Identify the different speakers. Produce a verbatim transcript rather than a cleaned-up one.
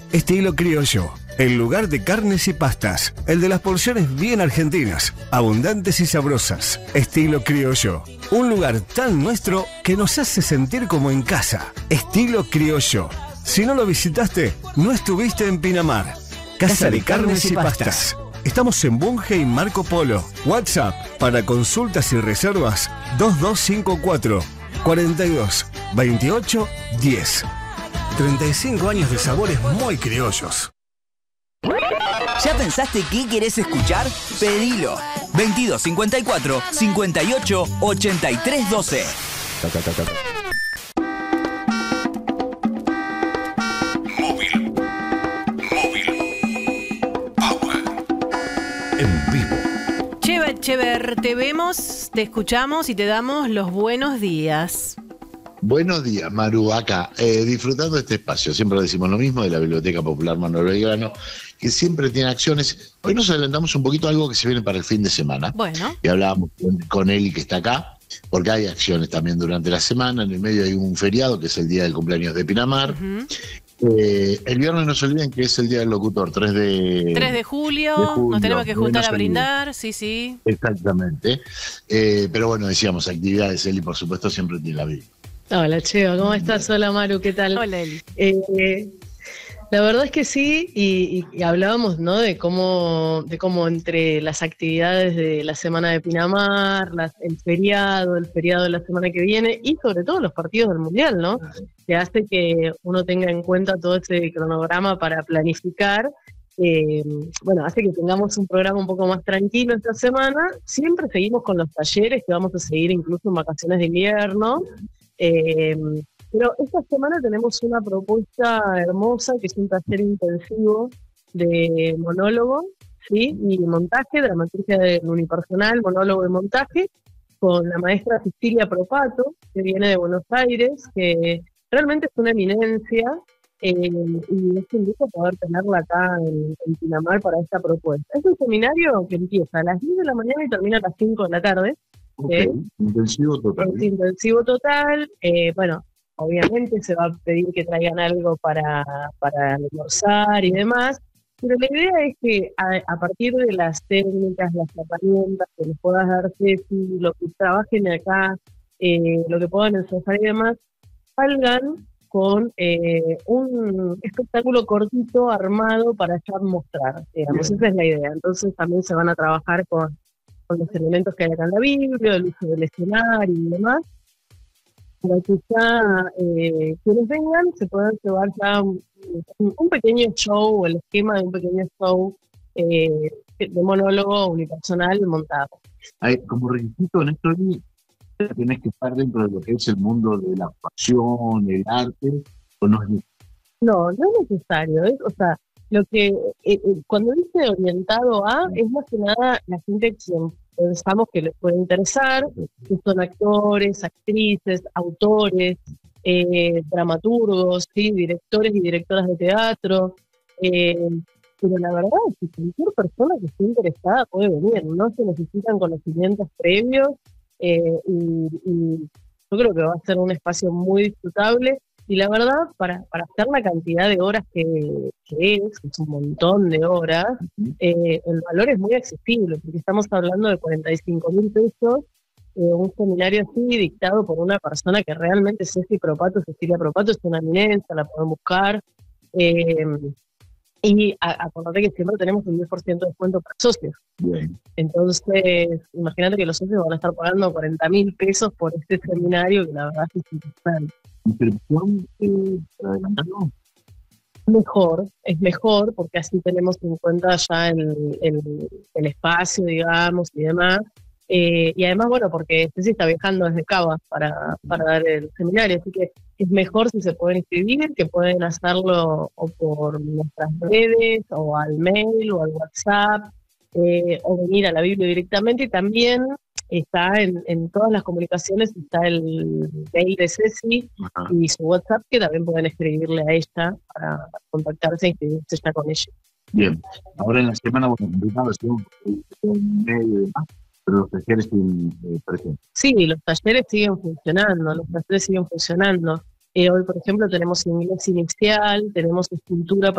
Speaker 1: Estilo Criollo, el lugar de carnes y pastas, el de las porciones bien argentinas, abundantes y sabrosas. Estilo Criollo, un lugar tan nuestro que nos hace sentir como en casa. Estilo Criollo. Si no lo visitaste, no estuviste en Pinamar. Casa de Carnes y Pastas. Estamos en Bunge y Marco Polo. WhatsApp para consultas y reservas dos dos cinco cuatro, cuarenta y dos, veintiocho, diez. treinta y cinco años de sabores muy criollos.
Speaker 2: ¿Ya pensaste qué querés escuchar? Pedilo. veintidós cincuenta y cuatro, cincuenta y ocho, ochenta y tres doce.
Speaker 3: Móvil. Móvil. Power. En vivo.
Speaker 4: Chever, Chever, te vemos, te escuchamos y te damos los buenos días.
Speaker 5: Buenos días, Maru, acá, eh, disfrutando de este espacio. Siempre decimos lo mismo de la Biblioteca Popular Manuel Belgrano, que siempre tiene acciones. Hoy nos adelantamos un poquito a algo que se viene para el fin de semana.
Speaker 4: Bueno.
Speaker 5: Y hablábamos con, con Eli, que está acá, porque hay acciones también durante la semana. En el medio hay un feriado, que es el día del cumpleaños de Pinamar. Uh-huh. Eh, el viernes no se olviden que es el día del locutor, tres de,
Speaker 4: tres de julio, de julio, nos tenemos que juntar a brindar, sí, sí.
Speaker 5: Exactamente. Eh, pero bueno, decíamos, actividades, Eli, por supuesto, siempre tiene la vida.
Speaker 6: Hola, Cheo, ¿cómo estás? Hola, Maru, ¿qué tal?
Speaker 4: Hola, Eli.
Speaker 6: Eh, la verdad es que sí, y, y, y hablábamos, ¿no?, de cómo, de cómo entre las actividades de la semana de Pinamar, las, el feriado, el feriado de la semana que viene, y sobre todo los partidos del Mundial, ¿no?, que hace que uno tenga en cuenta todo ese cronograma para planificar. Eh, bueno, hace que tengamos un programa un poco más tranquilo esta semana. Siempre seguimos con los talleres, que vamos a seguir incluso en vacaciones de invierno. Eh, pero esta semana tenemos una propuesta hermosa, que es un taller intensivo de monólogo, ¿sí?, y montaje, dramaturgia del unipersonal, monólogo y montaje, con la maestra Cecilia Propato, que viene de Buenos Aires, que realmente es una eminencia, eh, y es un gusto poder tenerla acá en, en Pinamar para esta propuesta. Es un seminario que empieza a las diez de la mañana y termina a las cinco de la tarde.
Speaker 5: Okay. ¿Eh? Intensivo total.
Speaker 6: Es intensivo total. Eh, bueno, obviamente se va a pedir que traigan algo para, para almorzar y demás, pero la idea es que a, a partir de las técnicas, las herramientas que les puedas dar, Ceci, lo que trabajen acá, eh, lo que puedan ensayar y demás, salgan con eh, un espectáculo cortito armado para ya mostrar, digamos. Bien. Esa es la idea. Entonces también se van a trabajar con con los elementos que hay acá en la Biblia, el uso del escenario y demás, para que ya eh, quienes vengan se puedan llevar ya un, un pequeño show, o el esquema de un pequeño show eh, de monólogo unipersonal montado.
Speaker 5: Hay, como requisito en esto, tienes que estar dentro de lo que es el mundo de la pasión, el arte, o no es necesario.
Speaker 6: No, no es necesario, ¿eh? O sea, lo que eh, eh, cuando dice orientado a, es más que nada la gente que pensamos que les puede interesar, que son actores, actrices, autores, eh, dramaturgos, ¿sí?, directores y directoras de teatro, eh, pero la verdad es que cualquier persona que esté interesada puede venir, no se necesitan conocimientos previos, eh, y, y yo creo que va a ser un espacio muy disfrutable. Y la verdad, para, para hacer la cantidad de horas que, que es, que es un montón de horas, eh, el valor es muy accesible, porque estamos hablando de cuarenta y cinco mil pesos, eh, un seminario así dictado por una persona que realmente es Ceci Propato. Cecilia Propato es una eminencia, la pueden buscar. Eh, y a, acordate que siempre tenemos un diez por ciento de descuento para socios.
Speaker 5: Bien.
Speaker 6: Entonces, imagínate que los socios van a estar pagando cuarenta mil pesos por este seminario, que la verdad es que es interesante.
Speaker 5: ¿Inscripción eh, adelantado?
Speaker 6: Mejor, es mejor, porque así tenemos en cuenta ya el, el, el espacio, digamos, y demás. Eh, y además, bueno, porque Ceci está viajando desde Cava para, para dar el seminario, así que es mejor si se pueden inscribir, que pueden hacerlo o por nuestras redes, o al mail, o al WhatsApp, eh, o venir a la Biblia directamente. Y también está en, en todas las comunicaciones, está el mail de Ceci. Ajá. Y su WhatsApp, que también pueden escribirle a ella para contactarse e inscribirse ya con ella.
Speaker 5: Bien, ahora en la semana, bueno, complicado, un medio y demás, pero los talleres siguen eh, presentes.
Speaker 6: Sí, los talleres siguen funcionando, los talleres siguen funcionando. Eh, hoy, por ejemplo, tenemos inglés inicial, tenemos escultura